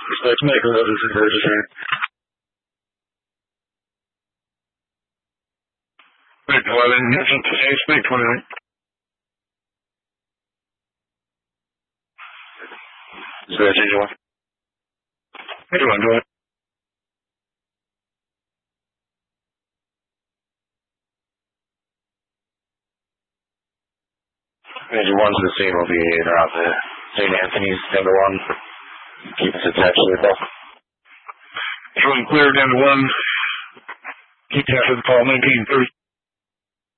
Let's make a little diversion. Make 11, Houston, today, make 29. Is that change one? Hey, do it. Major one's the same will be around the St. Anthony's down to 1. Keep us attached to the ball. Showing clear down to 1. Keep half of the ball, 19-30.